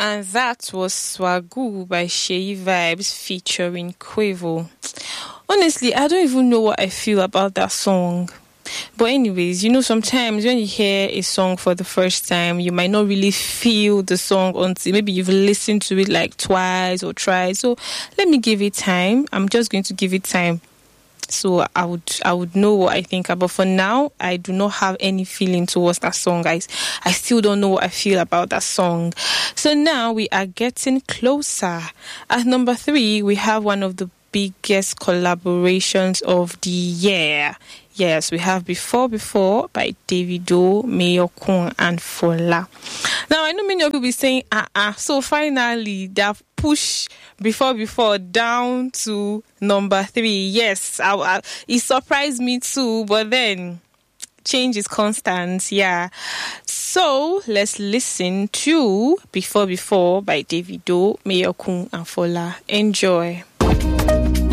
And that was Swagu by Sheyi Vibes featuring Quavo. Honestly, I don't even know what I feel about that song. But anyways, sometimes when you hear a song for the first time, you might not really feel the song until maybe you've listened to it like twice or thrice. So let me give it time. I'm just going to give it time. So I would know what I think about. For now, I do not have any feeling towards that song, guys. I still don't know what I feel about that song. So now we are getting closer. At number 3, we have one of the biggest collaborations of the year. Yes, we have Before by Davido, Mayorkun, and Fola. Now, I know many of you will be saying, so finally, they have pushed Before down to number 3. Yes, it surprised me too, but then change is constant, yeah. So, let's listen to Before by Davido, Mayorkun, and Fola. Enjoy.